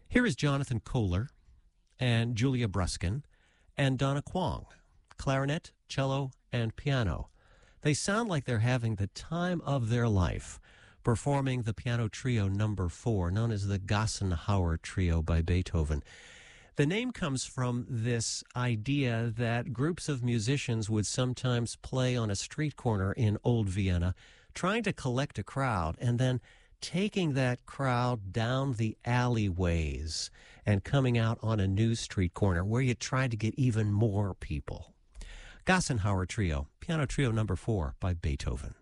Here is Jonathan Kohler and Julia Bruskin and Donna Kwong, clarinet, cello, and piano. They sound like they're having the time of their life performing the piano trio number 4, known as the Gassenhauer Trio by Beethoven. The name comes from this idea that groups of musicians would sometimes play on a street corner in Old Vienna, trying to collect a crowd, and then taking that crowd down the alleyways and coming out on a new street corner where you try to get even more people. Gassenhauer Trio, piano trio number 4 by Beethoven.